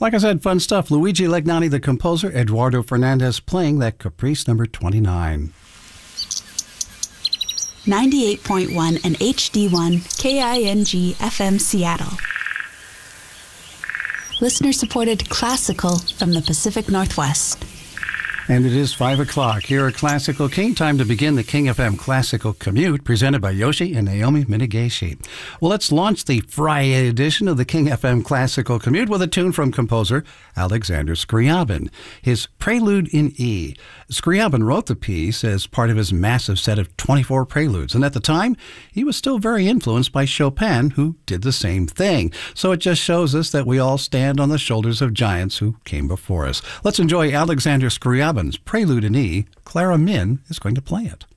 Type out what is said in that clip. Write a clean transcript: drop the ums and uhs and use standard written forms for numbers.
Like I said, fun stuff. Luigi Legnani, the composer, Eduardo Fernandez playing that Caprice number 29. 98.1 and HD1 KING FM Seattle. Listener-supported classical from the Pacific Northwest. And it is 5 o'clock here at Classical King. Time to begin the King FM Classical Commute, presented by Yoshi and Naomi Minigashi. Well, let's launch the Friday edition of the King FM Classical Commute with a tune from composer Alexander Scriabin, his Prelude in E. Scriabin wrote the piece as part of his massive set of 24 preludes, and at the time, he was still very influenced by Chopin, who did the same thing. So it just shows us that we all stand on the shoulders of giants who came before us. Let's enjoy Alexander Scriabin's Prelude in E. Clara Min is going to play it.